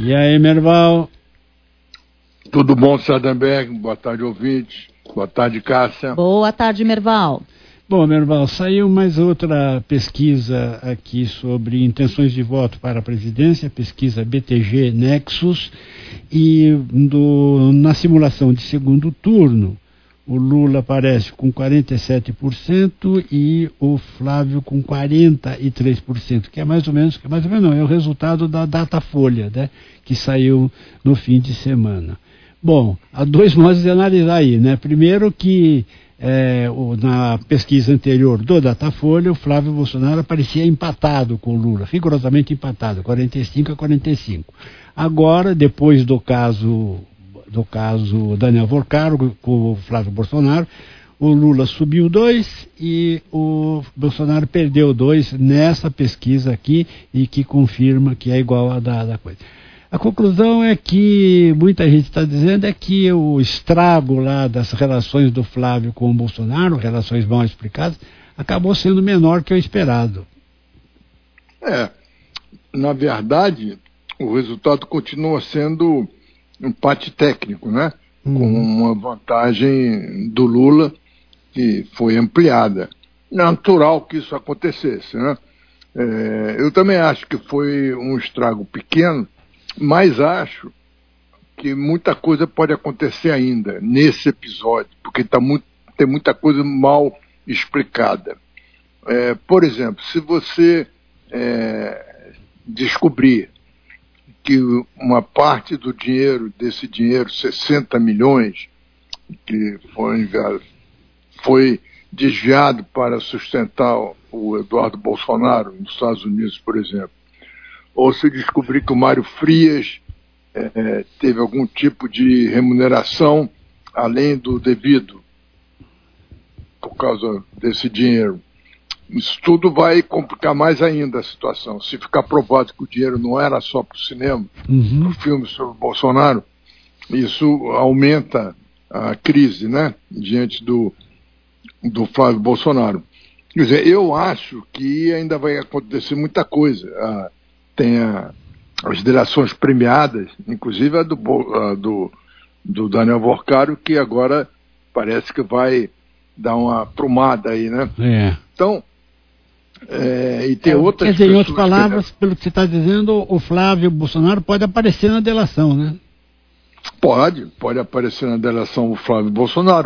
E aí, Merval? Tudo bom, Sardenberg? Boa tarde, ouvintes. Boa tarde, Cássia. Boa tarde, Merval. Bom, Merval, saiu mais outra pesquisa aqui sobre intenções de voto para a presidência, pesquisa BTG Nexus, e na simulação de segundo turno, o Lula aparece com 47% e o Flávio com 43%, que é mais ou menos não, é o resultado da Datafolha, né, que saiu no fim de semana. Bom, há dois modos de analisar aí, né? Primeiro que na pesquisa anterior do Datafolha, o Flávio Bolsonaro aparecia empatado com o Lula, rigorosamente empatado, 45-45. Agora, depois do caso Daniel Vorcaro com o Flávio Bolsonaro, o Lula subiu 2 e o Bolsonaro perdeu 2 nessa pesquisa aqui, e que confirma que é igual a da coisa. A conclusão é que muita gente está dizendo é que o estrago lá das relações do Flávio com o Bolsonaro, relações mal explicadas, acabou sendo menor que o esperado. Na verdade, o resultado continua sendo empate técnico, né? Com uma vantagem do Lula que foi ampliada. Natural que isso acontecesse, né? Eu também acho que foi um estrago pequeno, mas acho que muita coisa pode acontecer ainda nesse episódio, porque tem muita coisa mal explicada. Por exemplo, se você descobrir que uma parte do dinheiro, desse dinheiro, 60 milhões, que foi desviado para sustentar o Eduardo Bolsonaro nos Estados Unidos, por exemplo, ou se descobrir que o Mário Frias teve algum tipo de remuneração além do devido por causa desse dinheiro, isso tudo vai complicar mais ainda a situação. Se ficar provado que o dinheiro não era só para o cinema, para o filme sobre o Bolsonaro, isso aumenta a crise, né, diante do Flávio Bolsonaro. Quer dizer, eu acho que ainda vai acontecer muita coisa. Tem as delações premiadas, inclusive a do Daniel Vorcaro, que agora parece que vai dar uma aprumada aí, né? Então, e tem outras quer dizer, em outras palavras, pelo que você está dizendo, o Flávio Bolsonaro pode aparecer na delação, né? Pode aparecer na delação o Flávio Bolsonaro.